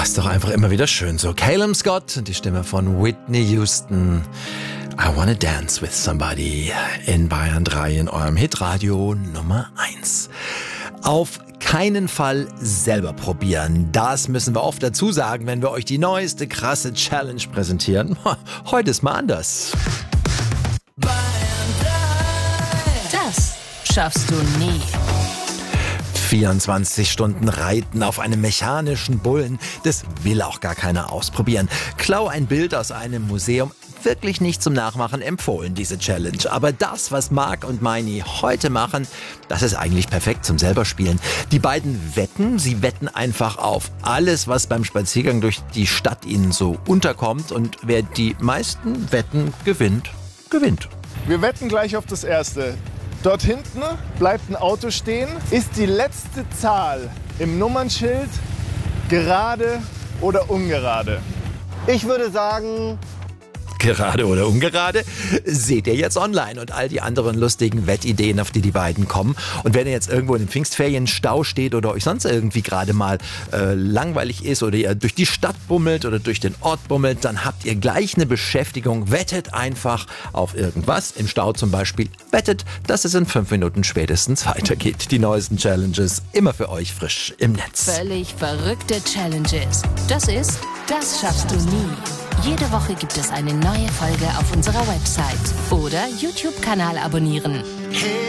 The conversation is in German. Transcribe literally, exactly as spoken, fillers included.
ist doch einfach immer wieder schön so. Calum Scott und die Stimme von Whitney Houston. I Wanna Dance with Somebody in Bayern drei in eurem Hitradio Nummer eins. Auf keinen Fall selber probieren. Das müssen wir oft dazu sagen, wenn wir euch die neueste krasse Challenge präsentieren. Heute ist mal anders. Das schaffst du nie. vierundzwanzig Stunden reiten auf einem mechanischen Bullen, das will auch gar keiner ausprobieren. Klau ein Bild aus einem Museum, wirklich nicht zum Nachmachen empfohlen, diese Challenge. Aber das, was Marc und Meini heute machen, das ist eigentlich perfekt zum selber spielen. Die beiden wetten, sie wetten einfach auf alles, was beim Spaziergang durch die Stadt ihnen so unterkommt. Und wer die meisten Wetten gewinnt, gewinnt. Wir wetten gleich auf das Erste. Dort hinten bleibt ein Auto stehen. Ist die letzte Zahl im Nummernschild gerade oder ungerade? Ich würde sagen... Gerade oder ungerade, seht ihr jetzt online und all die anderen lustigen Wettideen, auf die die beiden kommen. Und wenn ihr jetzt irgendwo in den Pfingstferien Stau steht oder euch sonst irgendwie gerade mal äh, langweilig ist oder ihr durch die Stadt bummelt oder durch den Ort bummelt, dann habt ihr gleich eine Beschäftigung. Wettet einfach auf irgendwas, im Stau zum Beispiel. Wettet, dass es in fünf Minuten spätestens weitergeht. Die neuesten Challenges immer für euch frisch im Netz. Völlig verrückte Challenges. Das ist Das schaffst du nie. Jede Woche gibt es eine neue Folge auf unserer Website oder YouTube-Kanal abonnieren.